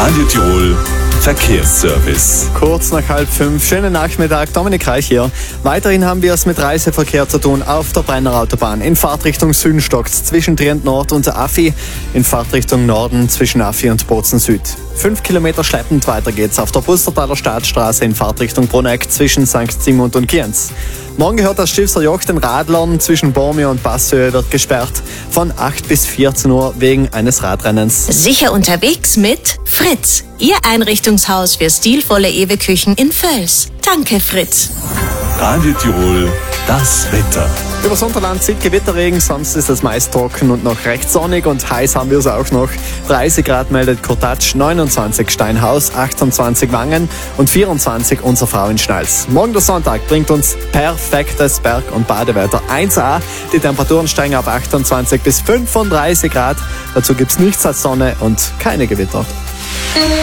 Radio Tirol Verkehrsservice. Kurz nach 4:30, schönen Nachmittag, Dominik Reich hier. Weiterhin haben wir es mit Reiseverkehr zu tun auf der Brenner Autobahn. In Fahrtrichtung Süden stockt's zwischen Trient Nord und Affi, in Fahrtrichtung Norden zwischen Affi und Bozen Süd. 5 Kilometer schleppend weiter geht's auf der Bustertaler Staatsstraße in Fahrtrichtung Bruneck zwischen St. Simon und Kienz. Morgen gehört das Stilfser Joch den Radlern, zwischen Bormio und Basshöhe wird gesperrt von 8 bis 14 Uhr wegen eines Radrennens. Sicher unterwegs mit Fritz, Ihr Einrichtungshaus für stilvolle Ewe-Küchen in Völs. Danke, Fritz. Radio Tirol, das Wetter. Übers Unterland zieht Gewitterregen, sonst ist es meist trocken und noch recht sonnig und heiß haben wir es auch noch. 30 Grad meldet Kurtatsch, 29 Steinhaus, 28 Wangen und 24 unser Frau in Schnals. Morgen der Sonntag bringt uns perfektes Berg- und Badewetter 1A. Die Temperaturen steigen ab 28 bis 35 Grad. Dazu gibt's nichts als Sonne und keine Gewitter.